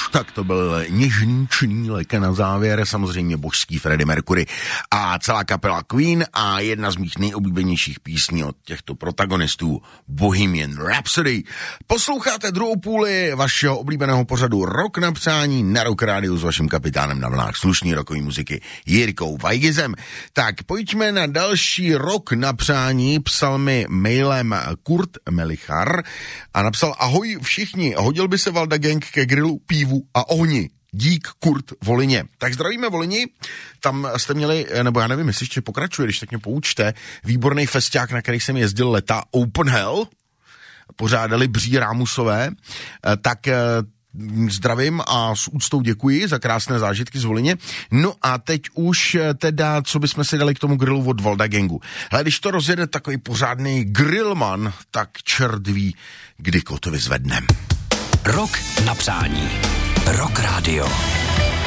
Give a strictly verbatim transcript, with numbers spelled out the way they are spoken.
Tak to byl něžný čnílek na závěr, samozřejmě božský Freddie Mercury a celá kapela Queen a jedna z mých nejoblíbenějších písní od těchto protagonistů, Bohemian Rhapsody. Posloucháte druhou půli vašeho oblíbeného pořadu Rock na přání na Rock Rádiu s vaším kapitánem na vlnách slušný rokový muziky Jirkou Vajgizem. Tak pojďme na další Rock na přání. Psal mi mailem Kurt Melichar a napsal: ahoj všichni, hodil by se Valda Gang ke grilu, pívu a ohni. Dík Kurt Volině. Tak zdravíme Volini, tam jste měli, nebo já nevím, jestli ještě pokračuje, když tak mě poučte, výborný festiák, na který jsem jezdil leta, Open Hell, pořádali Bří Rámusové, tak zdravím a s úctou děkuji za krásné zážitky z Volině. No a teď už teda, co bychom si dali k tomu grilu od Valda Gangu. Ale když to rozjede takový pořádný grillman, tak čert ví, kdy koto vyzvednem. Rock na přání. Rock Radio.